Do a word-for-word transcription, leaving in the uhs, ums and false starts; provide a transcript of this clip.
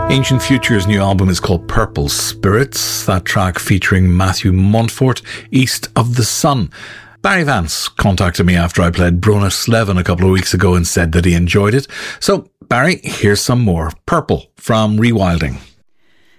Ancient Future's new album is called Purple Spirits, that track featuring Matthew Montfort, East of the Sun. Barry Vance contacted me after I played Brona Slevin a couple of weeks ago and said that he enjoyed it. So, Barry, here's some more Purple from Rewilding.